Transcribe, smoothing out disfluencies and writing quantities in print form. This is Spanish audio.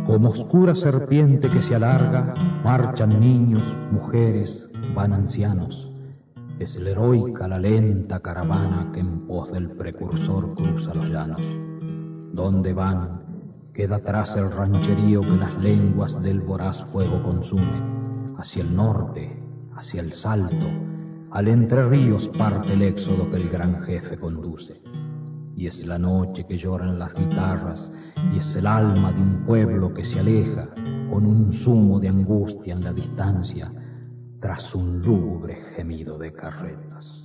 Como oscura serpiente que se alarga, marchan niños, mujeres, van ancianos. Es la heroica, la lenta caravana que en pos del precursor cruza los llanos. ¿Dónde van? Queda atrás el rancherío que las lenguas del voraz fuego consume. Hacia el norte, hacia el Salto, al Entre Ríos parte el éxodo que el gran jefe conduce. Y es la noche que lloran las guitarras, y es el alma de un pueblo que se aleja con un zumo de angustia en la distancia, tras un lúgubre gemido de carretas.